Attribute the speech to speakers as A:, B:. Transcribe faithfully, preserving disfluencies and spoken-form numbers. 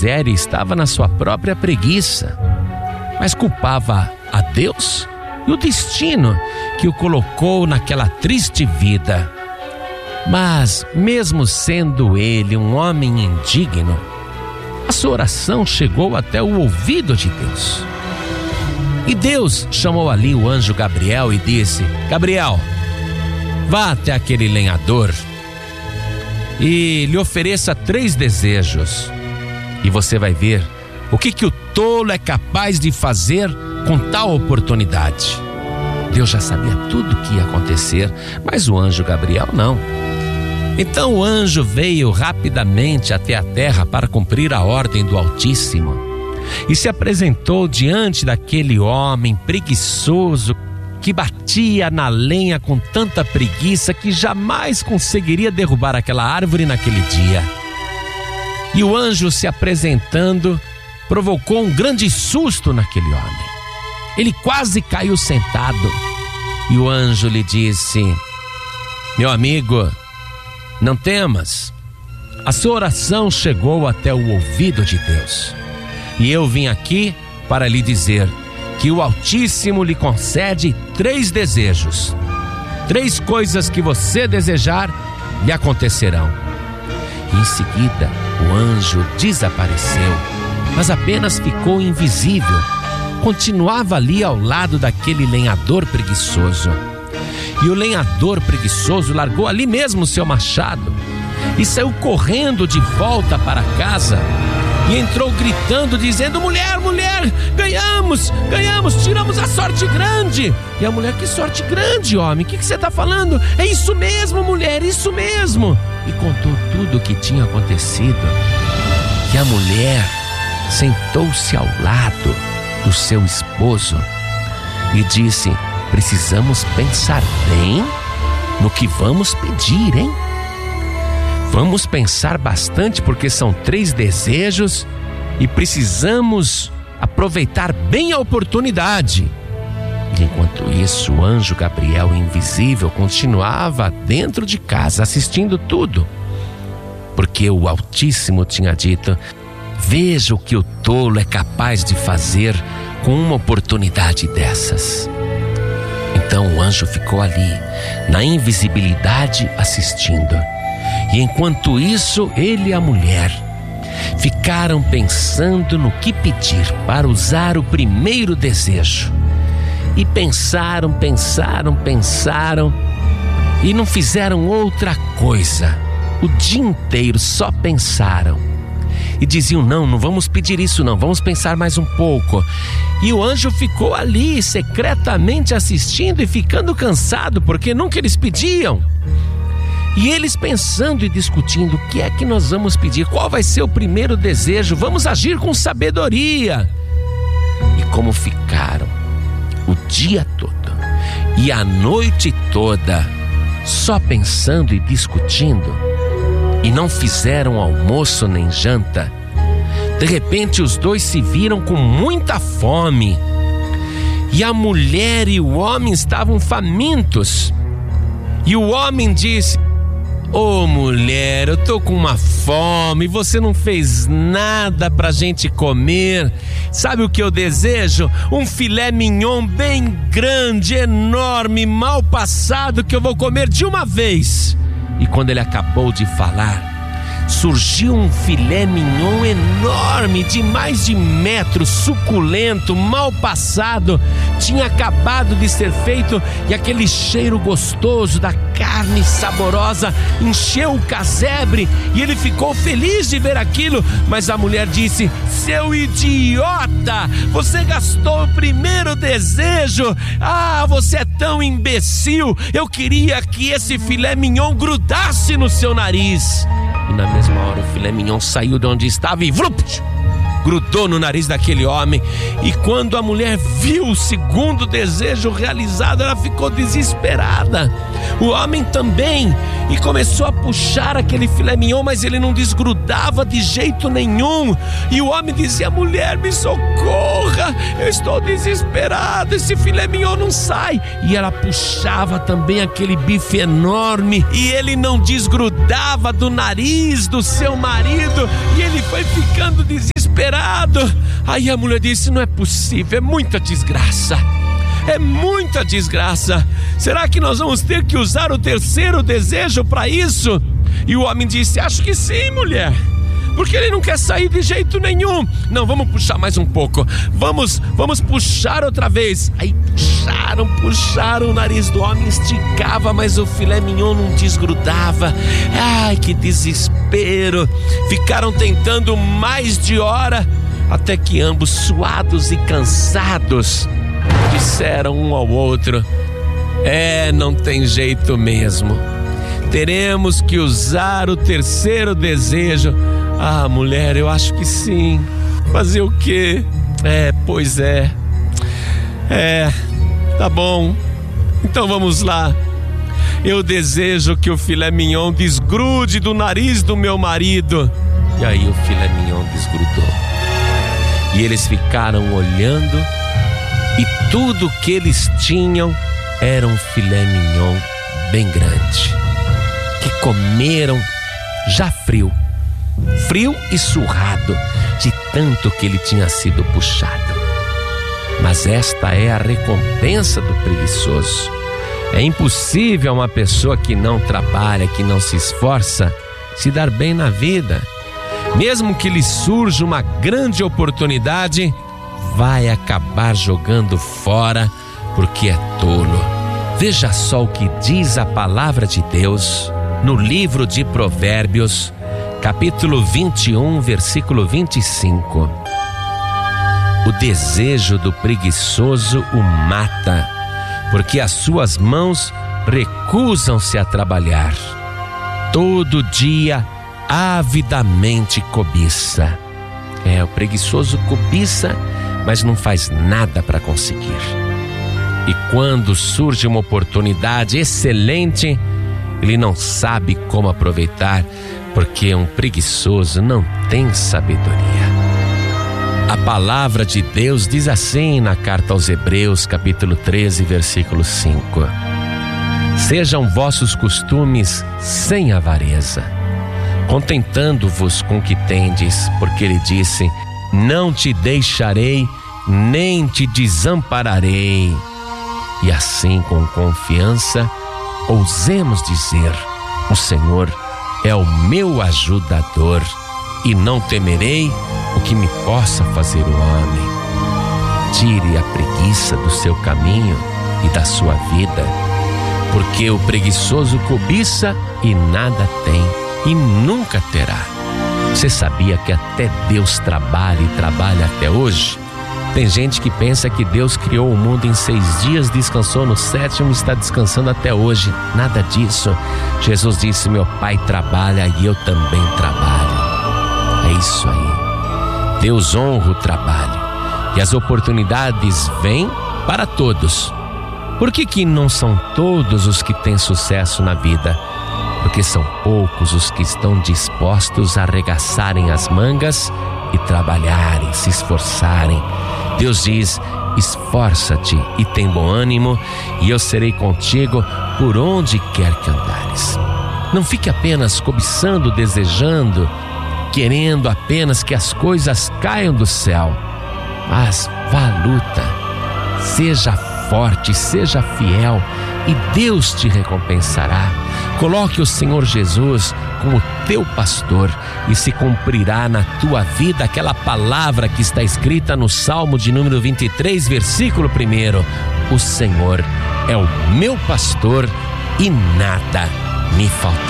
A: miséria estava na sua própria preguiça, mas culpava a Deus e o destino que o colocou naquela triste vida. Mas, mesmo sendo ele um homem indigno, a sua oração chegou até o ouvido de Deus. E Deus chamou ali o anjo Gabriel e disse: Gabriel, vá até aquele lenhador e lhe ofereça três desejos, e você vai ver o que, que o tolo é capaz de fazer com tal oportunidade. Deus já sabia tudo o que ia acontecer, mas o anjo Gabriel não. Então o anjo veio rapidamente até a terra para cumprir a ordem do Altíssimo e se apresentou diante daquele homem preguiçoso que batia na lenha com tanta preguiça que jamais conseguiria derrubar aquela árvore naquele dia. E o anjo, se apresentando, provocou um grande susto naquele homem. Ele quase caiu sentado. E o anjo lhe disse: meu amigo, não temas, a sua oração chegou até o ouvido de Deus. E eu vim aqui para lhe dizer que o Altíssimo lhe concede três desejos. Três coisas que você desejar lhe acontecerão. E em seguida o anjo desapareceu, mas apenas ficou invisível. Continuava ali ao lado daquele lenhador preguiçoso. E o lenhador preguiçoso largou ali mesmo o seu machado e saiu correndo de volta para casa e entrou gritando, dizendo: mulher, mulher, ganhamos, ganhamos, tiramos a sorte grande. E a mulher: que sorte grande, homem, o que, que você está falando? É isso mesmo, mulher, isso mesmo. E contou tudo o que tinha acontecido. E a mulher sentou-se ao lado do seu esposo e disse: precisamos pensar bem no que vamos pedir, hein? Vamos pensar bastante, porque são três desejos e precisamos aproveitar bem a oportunidade. E enquanto isso, o anjo Gabriel invisível continuava dentro de casa assistindo tudo, porque o Altíssimo tinha dito: veja o que o tolo é capaz de fazer com uma oportunidade dessas. Então o anjo ficou ali, na invisibilidade, assistindo. E enquanto isso, ele e a mulher ficaram pensando no que pedir para usar o primeiro desejo. E pensaram, pensaram, pensaram e não fizeram outra coisa. O dia inteiro só pensaram. E diziam: não, não vamos pedir isso não, vamos pensar mais um pouco. E o anjo ficou ali secretamente assistindo e ficando cansado, porque nunca eles pediam. E eles pensando e discutindo: o que é que nós vamos pedir? Qual vai ser o primeiro desejo? Vamos agir com sabedoria. E como ficaram o dia todo e a noite toda só pensando e discutindo, e não fizeram almoço nem janta, de repente os dois se viram com muita fome. E a mulher e o homem estavam famintos. E o homem disse: ô mulher, eu tô com uma fome, você não fez nada pra gente comer. Sabe o que eu desejo? Um filé mignon bem grande, enorme, mal passado, que eu vou comer de uma vez. E quando ele acabou de falar, surgiu um filé mignon enorme, de mais de metro, suculento, mal passado. Tinha acabado de ser feito e aquele cheiro gostoso da carne saborosa encheu o casebre e ele ficou feliz de ver aquilo. Mas a mulher disse: seu idiota, você gastou o primeiro desejo. Ah, você é tão imbecil. Eu queria que esse filé mignon grudasse no seu nariz. E na mesma hora o filé mignon saiu de onde estava e vlup, grudou no nariz daquele homem. E quando a mulher viu o segundo desejo realizado, ela ficou desesperada. O homem também, e começou a puxar aquele filé mignon, mas ele não desgrudava de jeito nenhum. E o homem dizia: mulher, me socorra, eu estou desesperado, esse filé mignon não sai. E ela puxava também aquele bife enorme e ele não desgrudava do nariz do seu marido. E ele foi ficando desesperado. Aí a mulher disse: não é possível, é muita desgraça. É muita desgraça. Será que nós vamos ter que usar o terceiro desejo para isso? E o homem disse: acho que sim, mulher, porque ele não quer sair de jeito nenhum. Não, vamos puxar mais um pouco. Vamos, vamos puxar outra vez. Aí puxaram, puxaram. O nariz do homem esticava, mas o filé mignon não desgrudava. Ai, que desespero. Ficaram tentando mais de hora, até que ambos, suados e cansados, disseram um ao outro: é, não tem jeito mesmo. Teremos que usar o terceiro desejo. Ah, mulher, eu acho que sim. Fazer o quê? É, pois é. É, tá bom. Então vamos lá. Eu desejo que o filé mignon desgrude do nariz do meu marido. E aí o filé mignon desgrudou. E eles ficaram olhando, e tudo que eles tinham era um filé mignon bem grande, que comeram já frio. Frio e surrado de tanto que ele tinha sido puxado. Mas esta é a recompensa do preguiçoso. É impossível uma pessoa que não trabalha, que não se esforça, se dar bem na vida. Mesmo que lhe surja uma grande oportunidade, vai acabar jogando fora porque é tolo. Veja só o que diz a palavra de Deus no livro de Provérbios, capítulo vinte e um, versículo vinte e cinco. O desejo do preguiçoso o mata, porque as suas mãos recusam-se a trabalhar. Todo dia avidamente cobiça. É, o preguiçoso cobiça, mas não faz nada para conseguir. E quando surge uma oportunidade excelente, ele não sabe como aproveitar, porque um preguiçoso não tem sabedoria. A palavra de Deus diz assim na carta aos Hebreus, capítulo treze, versículo cinco: sejam vossos costumes sem avareza, contentando-vos com o que tendes, porque ele disse: não te deixarei, nem te desampararei. E assim, com confiança, ousemos dizer: o Senhor é o meu ajudador, e não temerei o que me possa fazer o homem. Tire a preguiça do seu caminho e da sua vida, porque o preguiçoso cobiça e nada tem, e nunca terá. Você sabia que até Deus trabalha e trabalha até hoje? Tem gente que pensa que Deus criou o mundo em seis dias, descansou no sétimo e está descansando até hoje. Nada disso. Jesus disse: meu Pai trabalha e eu também trabalho. É isso aí. Deus honra o trabalho, e as oportunidades vêm para todos. Por que que não são todos os que têm sucesso na vida? Porque são poucos os que estão dispostos a arregaçarem as mangas e trabalharem, se esforçarem. Deus diz: esforça-te e tem bom ânimo, e eu serei contigo por onde quer que andares. Não fique apenas cobiçando, desejando, querendo apenas que as coisas caiam do céu, mas vá à luta, seja forte, seja fiel, e Deus te recompensará. Coloque o Senhor Jesus como teu pastor, e se cumprirá na tua vida aquela palavra que está escrita no Salmo de número vinte e três, versículo um: o Senhor é o meu pastor e nada me faltará.